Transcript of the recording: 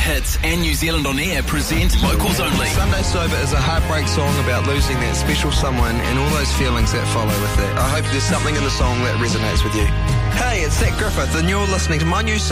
Hits and New Zealand On Air present Locals Only. Sunday Sober is a heartbreak song about losing that special someone and all those feelings that follow with that. I hope there's something in the song that resonates with you. Hey, it's Zach Griffith and you're listening to my new song